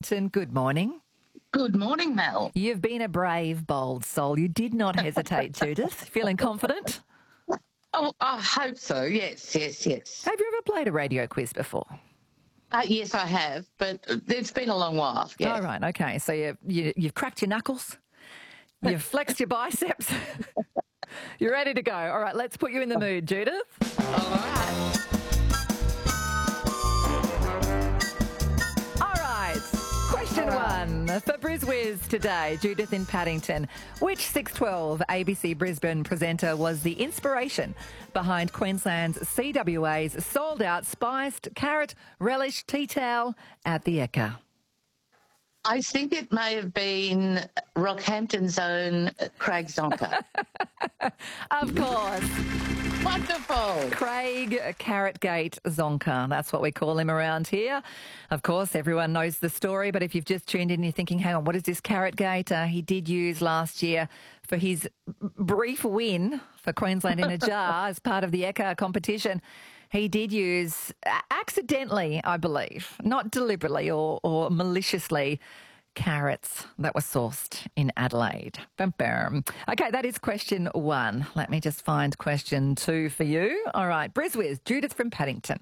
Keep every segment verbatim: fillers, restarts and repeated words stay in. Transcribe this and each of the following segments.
Paddington. Good morning. Good morning, Mel. You've been a brave, bold soul. You did not hesitate, Judith. Feeling confident? Oh, I hope so. Yes, yes, yes. Have you ever played a radio quiz before? Uh, yes, I have, but it's been a long while. Yes. Oh, right. Okay. So you, you, you've cracked your knuckles. You've flexed your biceps. You're ready to go. All right. Let's put you in the mood, Judith. All right. Question one for BrizWiz today. Judith in Paddington. Which six twelve A B C Brisbane presenter was the inspiration behind Queensland's C W A's sold-out spiced carrot relish tea towel at the Ekka? I think it may have been Rockhampton's own Craig Zonka. Of course. Wonderful. Craig Carrotgate Zonka. That's what we call him around here. Of course, everyone knows the story, but if you've just tuned in and you're thinking, hang on, what is this Carrotgate? Uh, he did use last year for his brief win for Queensland in a jar as part of the Ekka competition. He did use, accidentally, I believe, not deliberately or, or maliciously, carrots that were sourced in Adelaide. Bum, bum. Okay, that is question one. Let me just find question two for you. All right, BrizWiz, Judith from Paddington.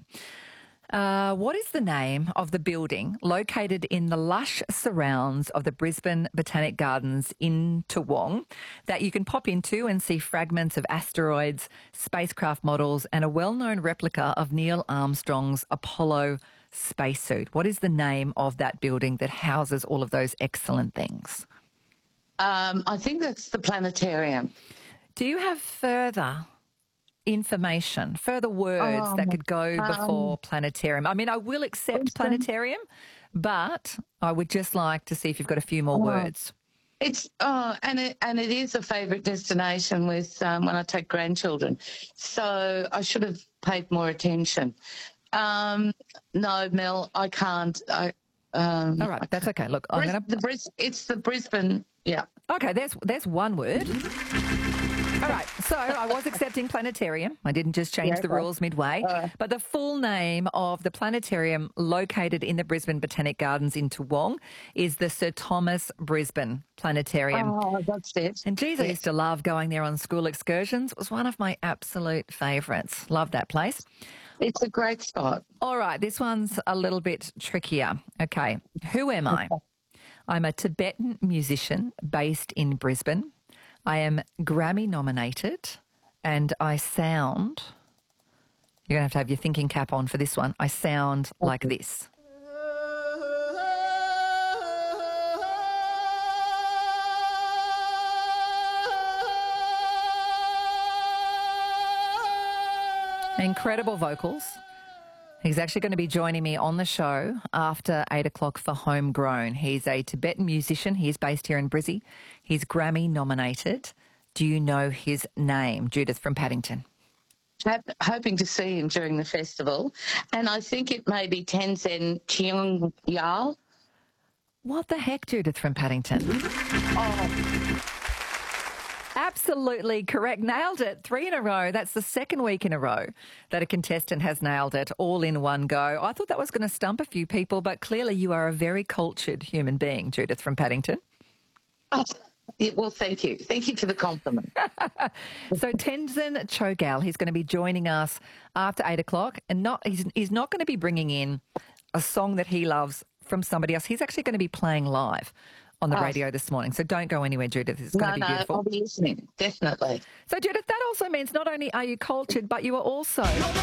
Uh, what is the name of the building located in the lush surrounds of the Brisbane Botanic Gardens in Toowong that you can pop into and see fragments of asteroids, spacecraft models and a well-known replica of Neil Armstrong's Apollo spacesuit? What is the name of that building that houses all of those excellent things? Um, I think that's the planetarium. Do you have further information, further words Oh, that could go um, before planetarium? I mean, I will accept Brisbane. planetarium, but I would just like to see if you've got a few more Oh. words. It's oh, and it and it is a favourite destination with um, when I take grandchildren. So I should have paid more attention. Um, no, Mel, I can't. I, um, All right, that's okay. Look, I'm Bris- going the Bris- it's the Brisbane. Yeah. Okay, there's there's one word. All right, so I was accepting planetarium. I didn't just change Yeah, the okay. rules midway. Uh. But the full name of the planetarium located in the Brisbane Botanic Gardens in Toowong is the Sir Thomas Brisbane Planetarium. Oh, that's it. And geez, I Yes. used to love going there on school excursions. It was one of my absolute favourites. Love that place. It's a great spot. All right, this one's a little bit trickier. Okay, who am I? I'm a Tibetan musician based in Brisbane. I am Grammy nominated and I sound, you're going to have to have your thinking cap on for this one, I sound like this. Incredible vocals. He's actually going to be joining me on the show after eight o'clock for Homegrown. He's a Tibetan musician. He is based here in Brizzy. He's Grammy nominated. Do you know his name? Judith from Paddington. Hop- hoping to see him during the festival. And I think it may be Tenzin Chiang-Yal. What the heck, Judith from Paddington? Oh, Absolutely correct. Nailed it. Three in a row. That's the second week in a row that a contestant has nailed it all in one go. I thought that was going to stump a few people, but clearly you are a very cultured human being, Judith from Paddington. oh, yeah, well, thank you. Thank you for the compliment. So Tenzin Chogal, he's going to be joining us after eight o'clock, and not he's, he's not going to be bringing in a song that he loves from somebody else. He's actually going to be playing live on the Oh. radio this morning. So don't go anywhere, Judith. It's going no, to be no, beautiful. I'll be listening, definitely. So, Judith, that also means not only are you cultured, but you are also...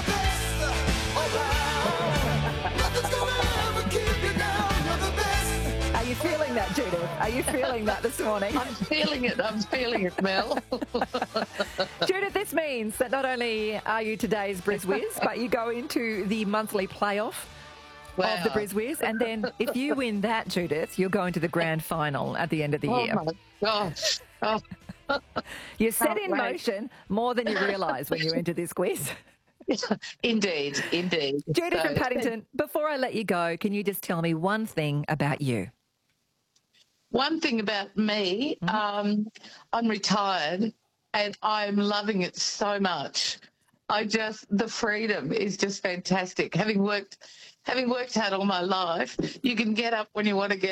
Are you feeling that, Judith? Are you feeling that this morning? I'm feeling it. I'm feeling it, Mel. Judith, this means that not only are you today's BrizWiz, but you go into the monthly playoff Wow. of the BrizWiz, and then if you win that, Judith, you're going to the grand final at the end of the Oh, year. my gosh. Oh, You're set Can't in wait. motion more than you realise when you enter this quiz. indeed, indeed. Judith So, from Paddington, before I let you go, can you just tell me one thing about you? One thing about me, um, I'm retired and I'm loving it so much. I just, the freedom is just fantastic. Having worked, having worked hard all my life, you can get up when you want to get